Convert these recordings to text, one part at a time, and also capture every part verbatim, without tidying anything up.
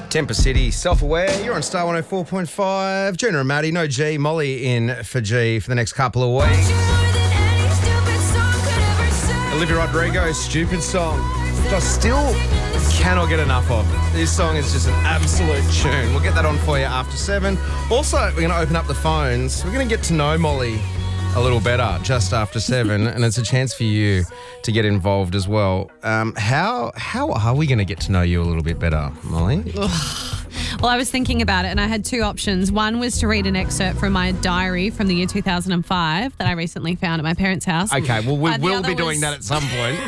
Temper City, Self-Aware. You're on Star one oh four point five. Junior and Maddie, no G. Molly in for G for the next couple of weeks. Olivia Rodrigo, Stupid Song, which I still cannot get enough of. This song is just an absolute tune. We'll get that on for you after seven. Also, we're going to open up the phones. We're going to get to know Molly a little better just after seven, and it's a chance for you to get involved as well. Um, how how are we going to get to know you a little bit better, Molly? Well, I was thinking about it and I had two options. One was to read an excerpt from my diary from the year two thousand five that I recently found at my parents' house. Okay, well, we Uh, the will other be doing was- that at some point.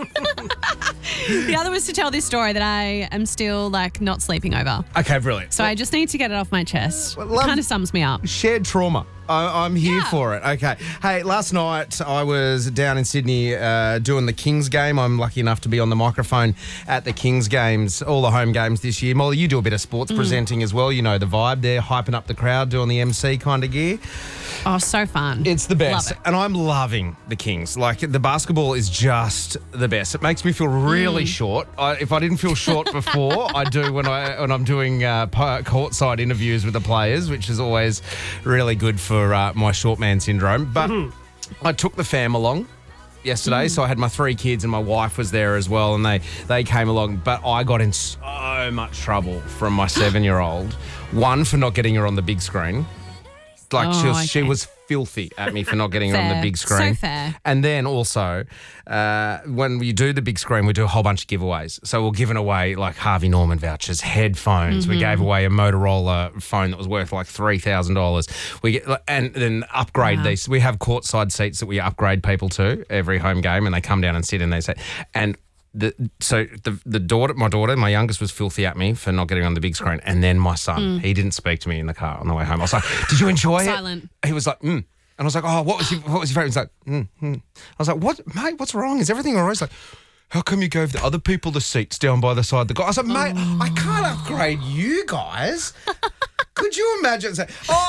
The other was to tell this story that I am still, like, not sleeping over. Okay, brilliant. So I just need to get it off my chest. Well, It love- kind of sums me up. Shared trauma. I, I'm here Yeah. for it. Okay. Hey, last night I was down in Sydney uh, doing the Kings game. I'm lucky enough to be on the microphone at the Kings games, all the home games this year. Molly, you do a bit of sports Mm. presenting as well. You know the vibe there, hyping up the crowd, doing the M C kind of gear. Oh, so fun. It's the best. Love it. And I'm loving the Kings. Like, the basketball is just the best. It makes me feel really Mm. short. I, if I didn't feel short before, I do when, I, when I'm doing uh, po- courtside interviews with the players, which is always really good for uh, my short man syndrome. But I took the fam along yesterday, so I had my three kids and my wife was there as well, and they, they came along. But I got in so much trouble from my seven-year-old. One, for not getting her on the big screen. Like, she, Oh, was, she okay. was filthy at me for not getting her on the Fair. big screen. So fair. And then also, uh, when we do the big screen, we do a whole bunch of giveaways. So we're giving away like Harvey Norman vouchers, headphones. Mm-hmm. We gave away a Motorola phone that was worth like three thousand dollars. We get and then upgrade Wow. these. We have courtside seats that we upgrade people to every home game, and they come down and sit and they say and. The, so the the daughter, my daughter, my youngest was filthy at me for not getting on the big screen, and then my son, Mm. he didn't speak to me in the car on the way home. I was like, "Did you enjoy it?" Silent. He was like, "Mm," and I was like, "Oh, what was your, what was your favorite?" He's like, mm, mm. I was like, "What, mate? What's wrong? Is everything all right?" He's like, "How come you gave the other people the seats down by the side of the guy?" I was like, "Mate, I can't upgrade you guys." Could you imagine? Say, oh.